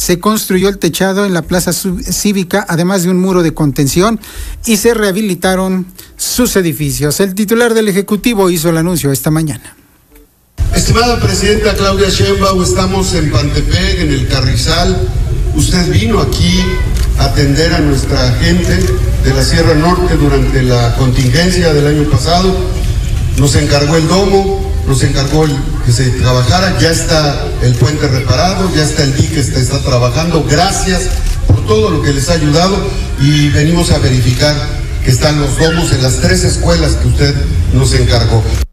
se construyó el techado en la plaza cívica, además de un muro de contención, y se rehabilitaron sus edificios. El titular del Ejecutivo hizo el anuncio esta mañana. Estimada Presidenta Claudia Sheinbaum, estamos en Pantepec, en el Carrizal. Usted vino aquí a atender a nuestra gente de la Sierra Norte durante la contingencia del año pasado. Nos encargó el domo, nos encargó que se trabajara. Ya está el puente reparado, ya está el dique, está trabajando. Gracias por todo lo que les ha ayudado, y venimos a verificar que están los domos en las 3 escuelas que usted nos encargó.